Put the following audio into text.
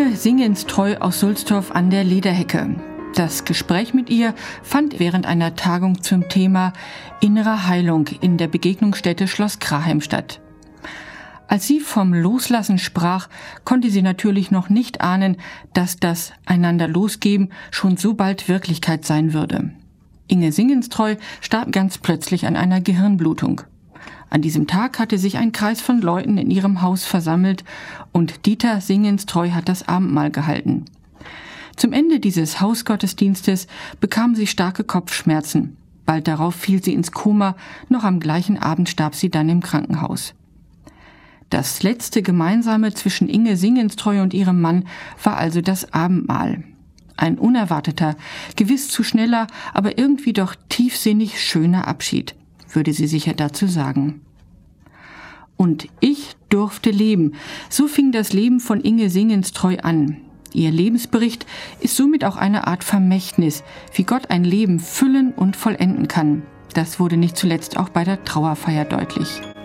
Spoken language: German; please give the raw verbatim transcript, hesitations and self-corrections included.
Inge Singenstreu aus Sulzdorf an der Lederhecke. Das Gespräch mit ihr fand während einer Tagung zum Thema innere Heilung in der Begegnungsstätte Schloss Kraheim statt. Als sie vom Loslassen sprach, konnte sie natürlich noch nicht ahnen, dass das einander losgeben schon so bald Wirklichkeit sein würde. Inge Singenstreu starb ganz plötzlich an einer Gehirnblutung. An diesem Tag hatte sich ein Kreis von Leuten in ihrem Haus versammelt und Dieter Singenstreu hat das Abendmahl gehalten. Zum Ende dieses Hausgottesdienstes bekam sie starke Kopfschmerzen. Bald darauf fiel sie ins Koma, noch am gleichen Abend starb sie dann im Krankenhaus. Das letzte Gemeinsame zwischen Inge Singenstreu und ihrem Mann war also das Abendmahl. Ein unerwarteter, gewiss zu schneller, aber irgendwie doch tiefsinnig schöner Abschied, würde sie sicher dazu sagen. Und ich durfte leben. So fing das Leben von Inge Singenstreu an. Ihr Lebensbericht ist somit auch eine Art Vermächtnis, wie Gott ein Leben füllen und vollenden kann. Das wurde nicht zuletzt auch bei der Trauerfeier deutlich.